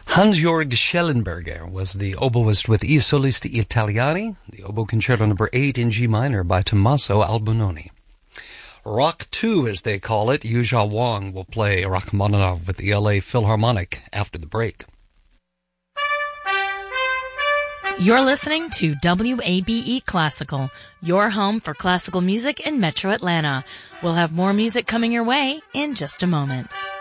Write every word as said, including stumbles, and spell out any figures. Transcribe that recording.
Hans-Jörg Schellenberger was the oboist with I Solisti Italiani, the Oboe Concerto number eight in G minor by Tommaso Albinoni. Rock two, as they call it, Yuzha Wang will play Rachmaninoff with the L A Philharmonic after the break. You're listening to W A B E Classical, your home for classical music in Metro Atlanta. We'll have more music coming your way in just a moment.